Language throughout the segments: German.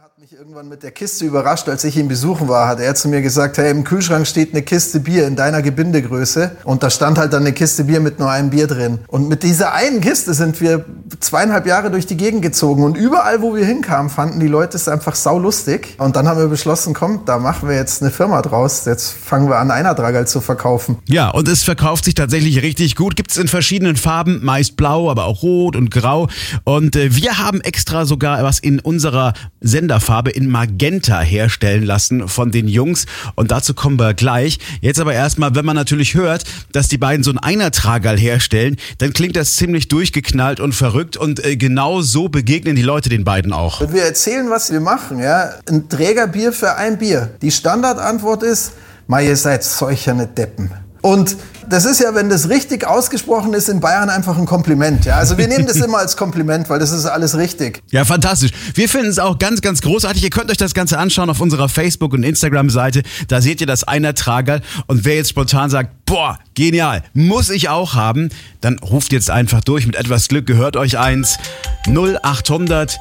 hat mich irgendwann mit der Kiste überrascht, als ich ihn besuchen war, hat er zu mir gesagt, hey, im Kühlschrank steht eine Kiste Bier in deiner Gebindegröße und da stand halt dann eine Kiste Bier mit nur einem Bier drin. Und mit dieser einen Kiste sind wir 2,5 Jahre durch die Gegend gezogen und überall, wo wir hinkamen, fanden die Leute es einfach saulustig. Und dann haben wir beschlossen, komm, da machen wir jetzt eine Firma draus, jetzt fangen wir an, Einertragerl zu verkaufen. Ja, und es verkauft sich tatsächlich richtig gut, gibt's in verschiedenen Farben, meist blau, aber auch rot und grau. Und wir haben extra sogar was in unserer Senderfarbe in Magenta herstellen lassen von den Jungs und dazu kommen wir gleich. Jetzt aber erstmal, wenn man natürlich hört, dass die beiden so ein Einertragerl herstellen, dann klingt das ziemlich durchgeknallt und verrückt und genau so begegnen die Leute den beiden auch. Und wir erzählen, was wir machen, ja, ein Trägerbier für ein Bier. Die Standardantwort ist, ihr seid solche Deppen. Und das ist ja, wenn das richtig ausgesprochen ist, in Bayern einfach ein Kompliment. Ja? Also wir nehmen das immer als Kompliment, weil das ist alles richtig. Ja, fantastisch. Wir finden es auch ganz, ganz großartig. Ihr könnt euch das Ganze anschauen auf unserer Facebook- und Instagram-Seite. Da seht ihr das Einertragerl. Und wer jetzt spontan sagt, boah, genial, muss ich auch haben, dann ruft jetzt einfach durch. Mit etwas Glück gehört euch eins. 0800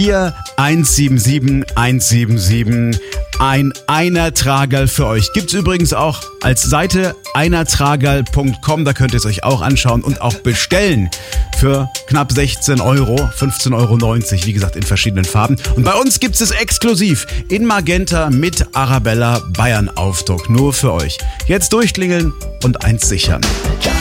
4177 177. Ein Einertragerl für euch. Gibt's übrigens auch als Seite einertragerl.com. Da könnt ihr es euch auch anschauen und auch bestellen für knapp 16 Euro, 15,90 Euro, wie gesagt, in verschiedenen Farben. Und bei uns gibt's es exklusiv in Magenta mit Arabella Bayern Aufdruck. Nur für euch. Jetzt durchklingeln und eins sichern.